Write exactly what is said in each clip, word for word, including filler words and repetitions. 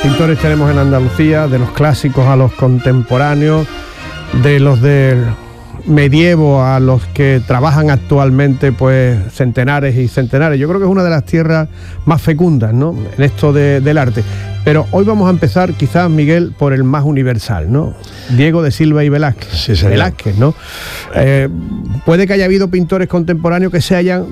pintores tenemos en Andalucía, de los clásicos a los contemporáneos, de los del medievo a los que trabajan actualmente, pues centenares y centenares. Yo creo que es una de las tierras más fecundas, ¿no?, en esto de, del arte. Pero hoy vamos a empezar, quizás, Miguel, por el más universal, ¿no? Diego de Silva y Velázquez. Sí, señor. Velázquez, ¿no? Eh, puede que haya habido pintores contemporáneos que se hayan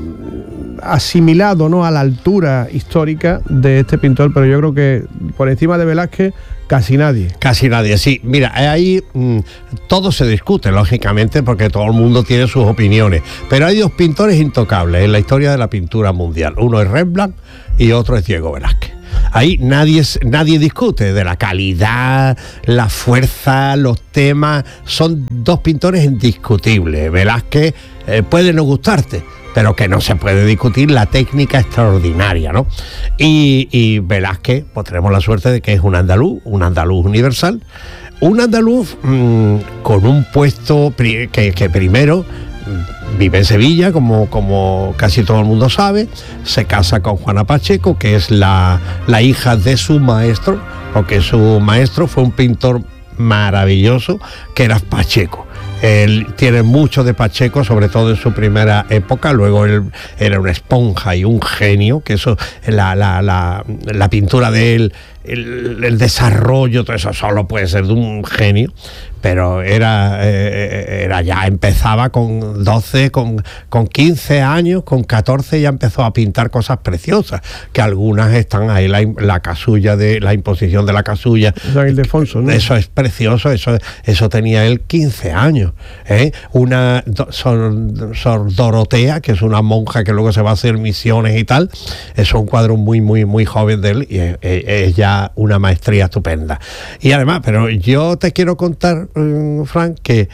asimilado, ¿no?, a la altura histórica de este pintor, pero yo creo que por encima de Velázquez casi nadie. Casi nadie, sí. Mira, ahí mmm, todo se discute, lógicamente, porque todo el mundo tiene sus opiniones. Pero hay dos pintores intocables en la historia de la pintura mundial. Uno es Rembrandt y otro es Diego Velázquez. Ahí nadie, nadie discute de la calidad, la fuerza, los temas. Son dos pintores indiscutibles. Velázquez eh, puede no gustarte, pero que no se puede discutir la técnica extraordinaria, ¿no? Y, y Velázquez, pues tenemos la suerte de que es un andaluz, un andaluz universal, un andaluz mmm, con un puesto que, que primero vive en Sevilla, como, como casi todo el mundo sabe, se casa con Juana Pacheco, que es la, la hija de su maestro, porque su maestro fue un pintor maravilloso, que era Pacheco. Él tiene mucho de Pacheco, sobre todo en su primera época. Luego él era una esponja y un genio, que eso, la, la, la, la pintura de él, el, el desarrollo, todo eso solo puede ser de un genio. Pero era, eh, era ya empezaba con doce, con, con quince años, con catorce ya empezó a pintar cosas preciosas, que algunas están ahí, la, la casulla de la imposición de la casulla. San Ildefonso, ¿no? Eso es precioso, eso, eso tenía él quince años. ¿eh? Una Sor, Sor Dorotea, que es una monja que luego se va a hacer misiones y tal, es un cuadro muy, muy, muy joven de él, y es, es ya una maestría estupenda. Y además, pero yo te quiero contar, Frank, que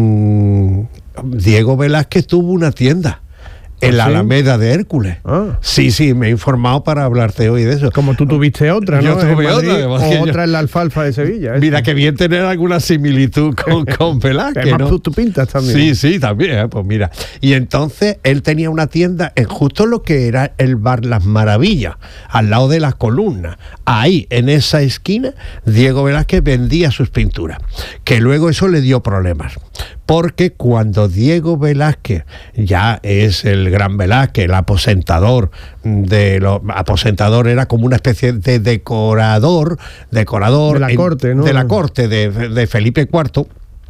mmm, Diego Velázquez tuvo una tienda en la Alameda de Hércules. Ah. Sí, sí, me he informado para hablarte hoy de eso. Como tú tuviste otra, ¿no? Yo tuve en Madrid, otra. o yo... otra en la Alfalfa de Sevilla. Mira, que bien tener alguna similitud con, con Velázquez, Además, ¿no? tú pintas también. Sí, sí, también, ¿eh? Pues mira. Y entonces él tenía una tienda en justo lo que era el bar Las Maravillas, al lado de las columnas. Ahí, en esa esquina, Diego Velázquez vendía sus pinturas. Que luego eso le dio problemas. Porque cuando Diego Velázquez ya es el gran Velázquez, el aposentador de los aposentador era como una especie de decorador, decorador de la en, corte, ¿no? De la corte de, de Felipe cuarto.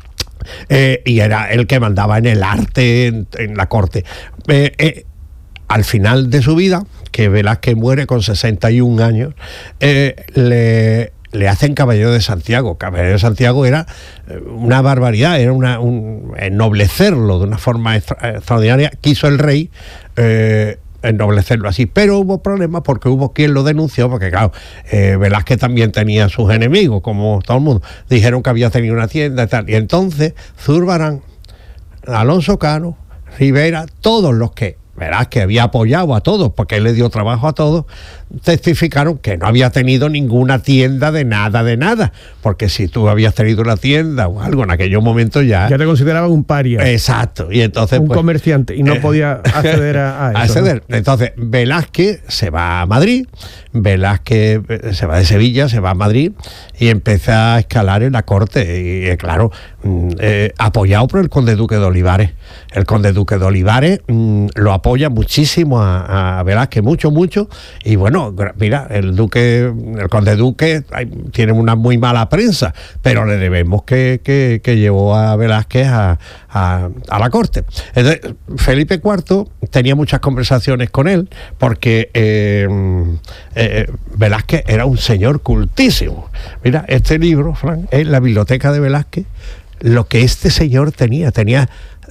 Eh, y era el que mandaba en el arte, en, en la corte. Eh, eh, al final de su vida, que Velázquez muere con sesenta y un años, eh, le le hacen Caballero de Santiago. Caballero de Santiago era una barbaridad, era una, un, ennoblecerlo de una forma extra, extraordinaria. Quiso el rey eh, ennoblecerlo así, pero hubo problemas porque hubo quien lo denunció, porque claro, eh, Velázquez también tenía sus enemigos, como todo el mundo. Dijeron que había tenido una tienda y tal. Y entonces Zurbarán, Alonso Cano, Rivera, todos los que Velázquez había apoyado a todos, porque él le dio trabajo a todos, testificaron que no había tenido ninguna tienda de nada, de nada, porque si tú habías tenido una tienda o algo en aquellos momentos ya... Ya te consideraban un paria. Exacto, y entonces... Un pues, comerciante, y no eh, podía acceder a, a eso. Acceder. ¿No? Entonces, Velázquez se va a Madrid, Velázquez se va de Sevilla, se va a Madrid, y empieza a escalar en la corte, y eh, claro, eh, apoyado por el conde duque de Olivares. El conde duque de Olivares mmm, lo apoya muchísimo a, a Velázquez, mucho, mucho, y bueno, mira, el duque, el conde duque hay, tiene una muy mala prensa, pero le debemos que, que, que llevó a Velázquez a, a, a la corte. Entonces, Felipe cuarto tenía muchas conversaciones con él, porque eh, eh, Velázquez era un señor cultísimo. Mira, este libro, Frank, es la biblioteca de Velázquez, lo que este señor tenía, tenía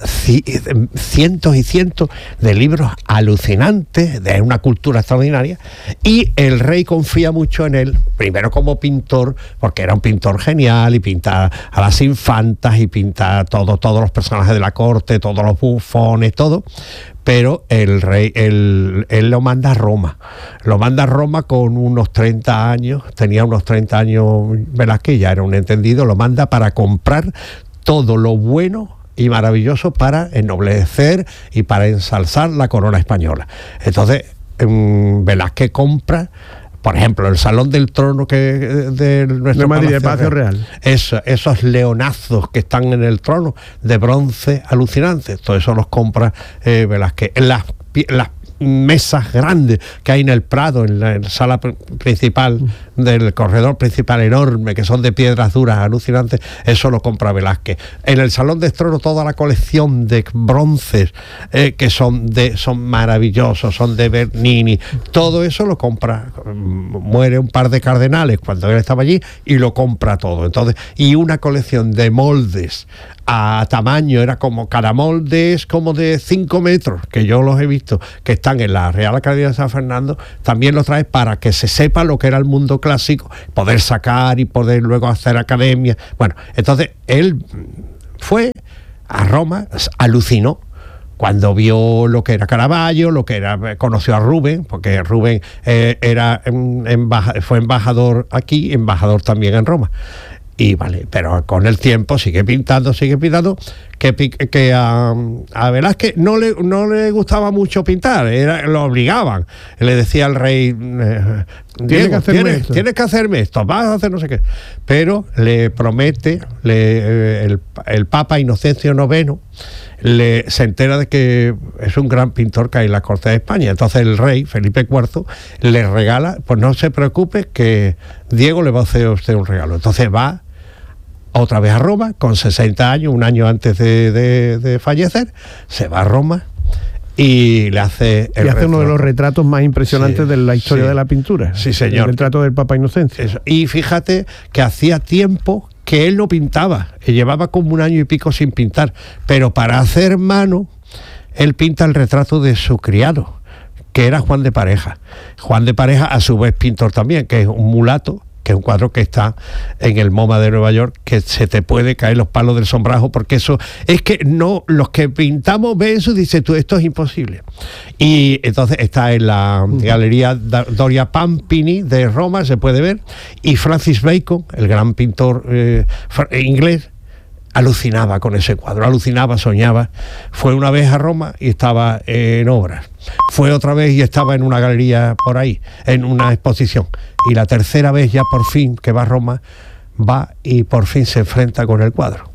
cientos y cientos de libros alucinantes, de una cultura extraordinaria, y el rey confía mucho en él, primero como pintor, porque era un pintor genial y pinta a las infantas y pinta todo, todos los personajes de la corte, todos los bufones, todo. Pero el rey, él, él lo manda a Roma, lo manda a Roma con unos treinta años, tenía unos treinta años Velázquez, ya era un entendido, lo manda para comprar todo lo bueno y maravilloso para ennoblecer y para ensalzar la corona española. Entonces, um, Velázquez compra por ejemplo, el Salón del Trono que de nuestro de Madrid, Palacio, Palacio Real, Real. Eso, esos leonazos que están en el trono de bronce alucinantes, todo eso los compra eh, Velázquez. Las, las mesas grandes que hay en el Prado, en la, en la sala pr- principal del corredor principal enorme, que son de piedras duras alucinantes, eso lo compra Velázquez. En el Salón de Trono toda la colección de bronces eh, que son de son maravillosos, son de Bernini, todo eso lo compra. Muere un par de cardenales cuando él estaba allí y lo compra todo. Entonces, y una colección de moldes a tamaño, era como caramoldes como de cinco metros, que yo los he visto, que están en la Real Academia de San Fernando, también los trae para que se sepa lo que era el mundo clásico, poder sacar y poder luego hacer academia. Bueno, entonces él fue a Roma, alucinó cuando vio lo que era Caravaggio, lo que era, conoció a Rubén, porque Rubén eh, era embaja, fue embajador aquí, embajador también en Roma. Y vale, pero con el tiempo sigue pintando, sigue pintando, que, que a, a Velázquez no le, no le gustaba mucho pintar, era, lo obligaban. Le decía al rey, eh, tienes que hacerme tienes, esto. tienes que hacerme esto, vas a hacer no sé qué. Pero le promete, le, eh, el, el Papa Inocencio noveno, le, se entera de que es un gran pintor que hay en la corte de España. Entonces el rey, Felipe cuarto, le regala, pues no se preocupe que Diego le va a hacer a usted un regalo. Entonces va otra vez a Roma, con sesenta años, un año antes de, de, de fallecer, se va a Roma y le hace el y hace retrato. uno de los retratos más impresionantes Sí, de la historia sí. de la pintura. Sí, señor. El retrato del Papa Inocencio. Eso. Y fíjate que hacía tiempo que él no pintaba, y llevaba como un año y pico sin pintar, pero para hacer mano, él pinta el retrato de su criado, que era Juan de Pareja. Juan de Pareja, a su vez pintor también, que es un mulato, que es un cuadro que está en el MoMA de Nueva York, que se te puede caer los palos del sombrajo, porque eso es que no, los que pintamos ven eso y dicen, tú, esto es imposible. Y entonces está en la Galería Doria Pampini de Roma, se puede ver, y Francis Bacon, el gran pintor eh, inglés, alucinaba con ese cuadro, alucinaba, soñaba. Fue una vez a Roma y estaba en obras. Fue otra vez y estaba en una galería por ahí, en una exposición. Y la tercera vez ya por fin que va a Roma, va y por fin se enfrenta con el cuadro.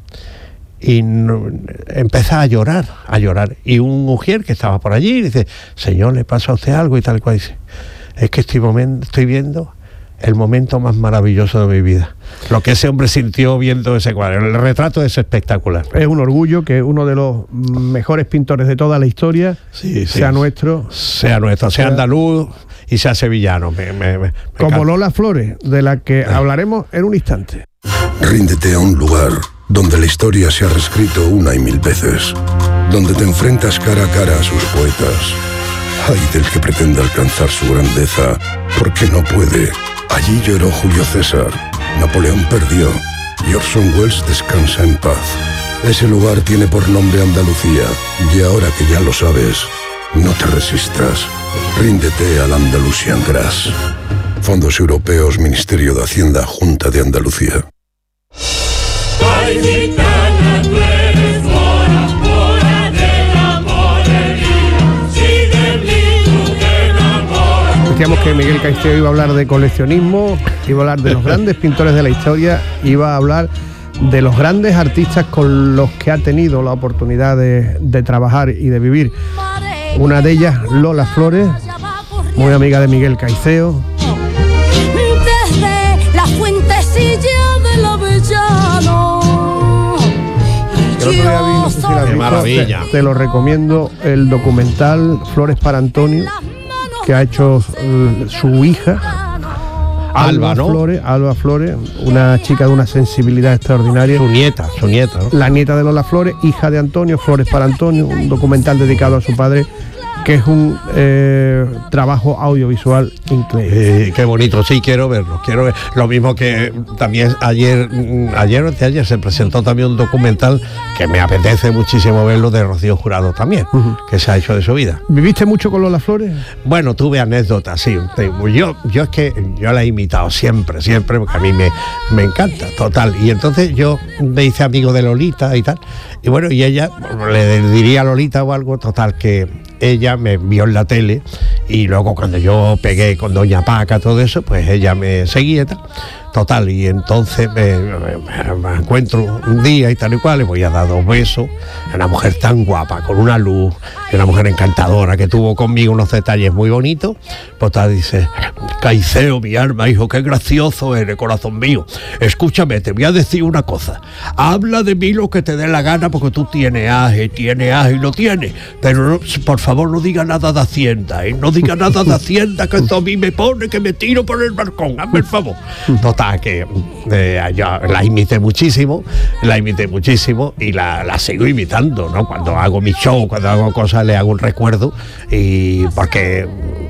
Y no, empieza a llorar, a llorar. Y un mujer que estaba por allí dice, señor, ¿le pasa a usted algo? Y tal cual dice, es que estoy, momen- estoy viendo el momento más maravilloso de mi vida. Lo que ese hombre sintió viendo ese cuadro. El retrato es espectacular. Es un orgullo que uno de los mejores pintores de toda la historia Sí, sí. sea nuestro. Sea nuestro, sea andaluz y sea sevillano. Me, me, me Como encanta. Lola Flores, de la que hablaremos en un instante. Ríndete a un lugar donde la historia se ha reescrito una y mil veces, donde te enfrentas cara a cara a sus poetas. Ay del que pretenda alcanzar su grandeza, porque no puede. Allí lloró Julio César, Napoleón perdió y Orson Welles descansa en paz. Ese lugar tiene por nombre Andalucía, y ahora que ya lo sabes, no te resistas. Ríndete al Andalusian Grass. Fondos Europeos, Ministerio de Hacienda, Junta de Andalucía. Ay, gitana, tú eres mora, mora de la morería, sigue blindo que enamora. Decíamos que Miguel Caicedo iba a hablar de coleccionismo, iba a hablar de los grandes pintores de la historia, iba a hablar de los grandes artistas con los que ha tenido la oportunidad de, de trabajar y de vivir. Una de ellas, Lola Flores, muy amiga de Miguel Caicedo. Desde la fuentecilla del Avellano. El otro día vi, no sé si la has Qué visto, maravilla. Te, te lo recomiendo, el documental Flores para Antonio, que ha hecho eh, su hija Alba, ¿no? Flores, Alba Flores, una chica de una sensibilidad extraordinaria. Su nieta, su nieta, ¿no? La nieta de Lola Flores, hija de Antonio, Flores para Antonio, un documental dedicado a su padre, que es un eh, trabajo audiovisual increíble. Eh, qué bonito, sí, quiero verlo, quiero ver. Lo mismo que también ayer, mm, ayer o anteayer se presentó también un documental que me apetece muchísimo verlo, de Rocío Jurado también, Ujú. que se ha hecho de su vida. ¿Viviste mucho con Lola Flores? Bueno, tuve anécdotas, sí. Yo, yo es que yo la he imitado siempre, siempre, porque a mí me, me encanta, total. Y entonces yo me hice amigo de Lolita y tal. Y bueno, y ella le diría a Lolita o algo, total, que ella me vio en la tele y luego cuando yo pegué con Doña Paca, todo eso, pues ella me seguía. Total, y entonces me, me, me encuentro un día y tal y cual, le voy a dar dos besos, una mujer tan guapa, con una luz, y una mujer encantadora que tuvo conmigo unos detalles muy bonitos. Pues tal, dice: Caicedo, mi alma, hijo, qué gracioso eres, corazón mío. Escúchame, te voy a decir una cosa. Habla de mí lo que te dé la gana, porque tú tienes aje, tienes aje y lo tienes. Pero no, por favor, no diga nada de Hacienda, ¿eh? No diga nada de Hacienda, que esto a mí me pone que me tiro por el balcón. Hazme el favor. Total, que eh, yo la imité muchísimo, la imité muchísimo y la, la sigo imitando, ¿no? Cuando hago mi show, cuando hago cosas, le hago un recuerdo, y porque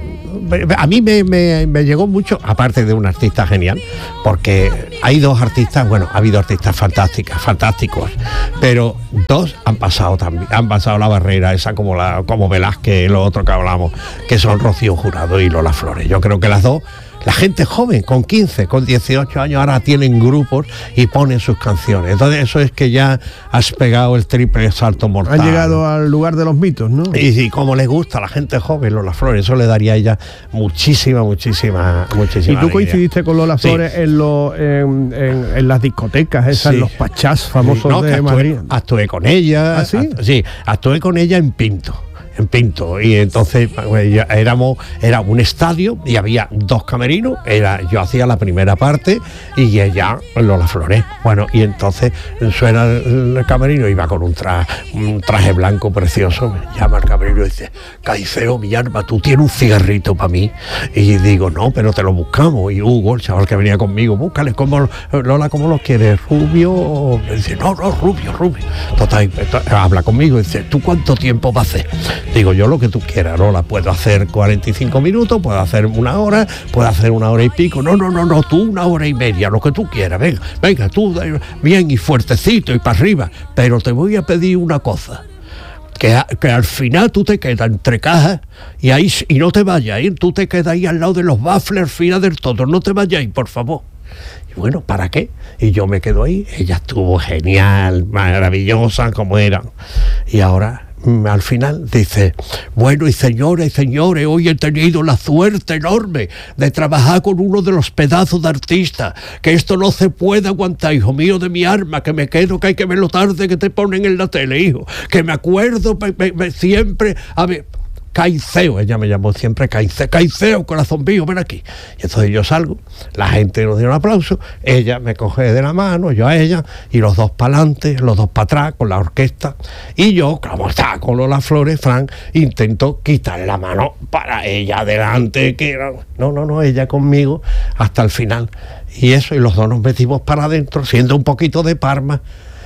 a mí me, me, me llegó mucho, aparte de un artista genial, porque hay dos artistas, bueno, ha habido artistas fantásticas, fantásticos, pero dos han pasado también, han pasado la barrera esa como la como Velázquez, lo otro que hablamos, que son Rocío Jurado y Lola Flores. Yo creo que las dos, la gente joven, con quince, con dieciocho años, ahora tienen grupos y ponen sus canciones. Entonces eso es que ya has pegado el triple salto mortal. Han llegado al lugar de los mitos, ¿no? Y, y como les gusta a la gente joven, Lola Flores, eso le daría a ella muchísima, muchísima, muchísima ¿Y tú alegría. coincidiste con Lola Flores Sí. en, lo, en, en, en las discotecas esas, Sí. en los pachás famosos No, que de actué, Madrid? actué con ella. ¿Ah, sí? act- sí, actué con ella en Pinto. En Pinto, y entonces pues, ya éramos, era un estadio y había dos camerinos, era, yo hacía la primera parte y ella Lola Flores. Bueno, y entonces suena el camerino, iba con un, tra, un traje blanco precioso, me llama el camerino y dice: Caicedo, mi alma, ¿tú tienes un cigarrito para mí? Y digo: no, pero te lo buscamos. Y Hugo, el chaval que venía conmigo: búscale, ¿cómo, Lola, ¿cómo lo quieres? ¿Rubio? O... Me dice: no, no, rubio, rubio. Total, habla conmigo y dice: ¿tú cuánto tiempo vas a hacer? Digo: yo lo que tú quieras, Lola, puedo hacer cuarenta y cinco minutos, puedo hacer una hora, puedo hacer una hora y pico. No, no, no, no, tú una hora y media, lo que tú quieras, venga, venga, tú bien y fuertecito y para arriba, pero te voy a pedir una cosa. Que, a, que al final tú te quedas entre cajas y ahí y no te vayas, ¿eh? Tú te quedas ahí al lado de los baffles, al final del todo, no te vayas, por favor. Y bueno, ¿para qué? Y yo me quedo ahí. Ella estuvo genial, maravillosa como era. Y ahora, al final, dice: bueno, y señores y señores, hoy he tenido la suerte enorme de trabajar con uno de los pedazos de artistas, que esto no se puede aguantar, hijo mío de mi alma, que me quedo, que hay que verlo tarde, que te ponen en la tele, hijo, que me acuerdo me, me, me, siempre, a ver, Caicedo, ella me llamó siempre Caicedo, Caicedo, corazón mío, ven aquí. Y entonces yo salgo, la gente nos dio un aplauso, ella me coge de la mano, yo a ella, y los dos para adelante, los dos para atrás, con la orquesta, y yo, como estaba con Lola Flores, Frank, intento quitarle la mano para ella adelante, que era... no, no, no, ella conmigo hasta el final. Y eso, y los dos nos metimos para adentro, siendo un poquito de Parma.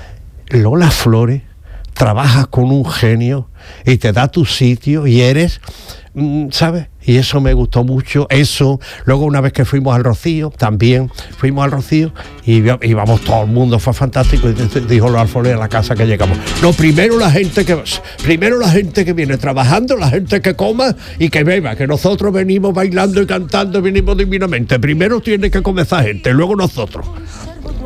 Lola Flores trabajas con un genio y te da tu sitio y eres, ¿sabes? Y eso me gustó mucho, eso. Luego una vez que fuimos al Rocío, también fuimos al Rocío y íbamos todo el mundo, fue fantástico. Y dijo Lola Flores a la casa que llegamos: no, primero la gente que primero la gente que viene trabajando, la gente que coma y que beba, que nosotros venimos bailando y cantando, venimos divinamente. Primero tiene que comer esa gente, luego nosotros.